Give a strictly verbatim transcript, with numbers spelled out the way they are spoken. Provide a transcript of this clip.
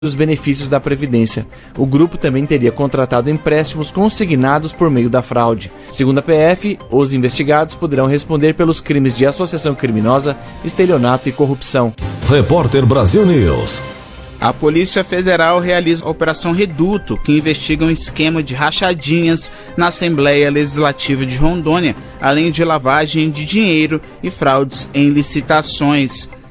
dos benefícios da Previdência. O grupo também teria contratado empréstimos consignados por meio da fraude. Segundo a P F, os investigados poderão responder pelos crimes de associação criminosa, estelionato e corrupção. Repórter Brasil News. A Polícia Federal realiza a Operação Reduto, que investiga um esquema de rachadinhas na Assembleia Legislativa de Rondônia, além de lavagem de dinheiro e fraudes em licitações.